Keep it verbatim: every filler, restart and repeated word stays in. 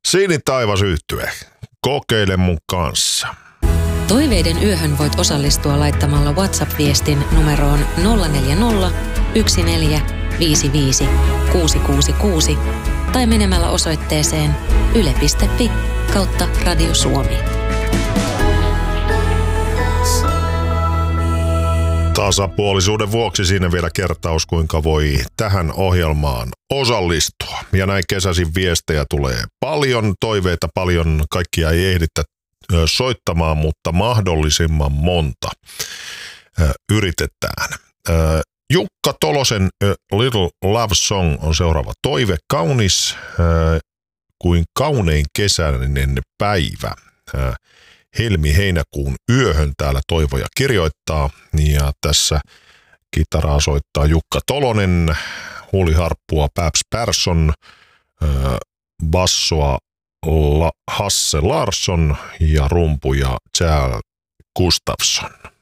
Siinitaivas yhtye. Kokeile mun kanssa. Toiveiden yöhön voit osallistua laittamalla WhatsApp-viestin numeroon nolla neljä nolla, yksi neljä, viisi viisi, kuusi kuusi kuusi tai menemällä osoitteeseen yle piste fi kautta Radio Suomi. Tasapuolisuuden vuoksi siinä vielä kertaus, kuinka voi tähän ohjelmaan osallistua. Ja näin kesäisin viestejä tulee paljon, toiveita paljon, kaikkia ei ehditä soittamaan, mutta mahdollisimman monta yritetään. Jukka Tolosen Little Love Song on seuraava toive. Kaunis kuin kaunein kesäinen päivä. Helmi-heinäkuun yöhön täällä toivoja kirjoittaa. Ja tässä kitaraa soittaa Jukka Tolonen, huuliharppua Babs Persson, bassoa La- Hasse Larsson ja rumpuja Charles Gustafsson.